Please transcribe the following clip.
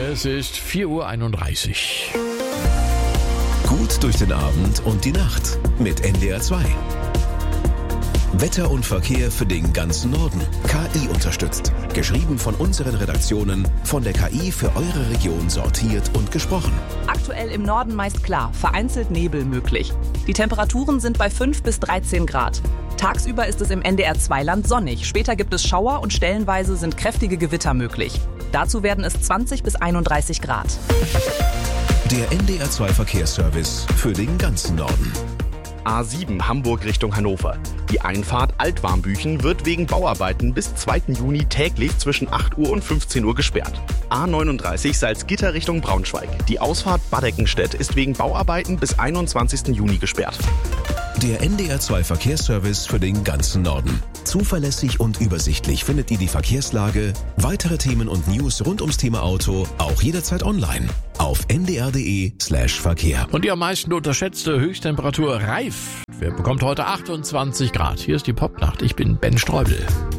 Es ist 4:31 Uhr. Gut durch den Abend und die Nacht mit NDR 2. Wetter und Verkehr für den ganzen Norden. KI unterstützt. Geschrieben von unseren Redaktionen, von der KI für eure Region sortiert und gesprochen. Aktuell im Norden meist klar, vereinzelt Nebel möglich. Die Temperaturen sind bei 5 bis 13 Grad. Tagsüber ist es im NDR-2-Land sonnig. Später gibt es Schauer und stellenweise sind kräftige Gewitter möglich. Dazu werden es 20 bis 31 Grad. Der NDR 2 Verkehrsservice für den ganzen Norden. A7 Hamburg Richtung Hannover. Die Einfahrt Altwarmbüchen wird wegen Bauarbeiten bis 2. Juni täglich zwischen 8 Uhr und 15 Uhr gesperrt. A39 Salzgitter Richtung Braunschweig. Die Ausfahrt Badeckenstedt ist wegen Bauarbeiten bis 21. Juni gesperrt. Der NDR 2 Verkehrsservice für den ganzen Norden. Zuverlässig und übersichtlich findet ihr die Verkehrslage, weitere Themen und News rund ums Thema Auto auch jederzeit online auf ndr.de/Verkehr. Und die am meisten unterschätzte Höchsttemperatur Reif. Wer bekommt heute 28 Grad? Hier ist die Popnacht. Ich bin Ben Streubel.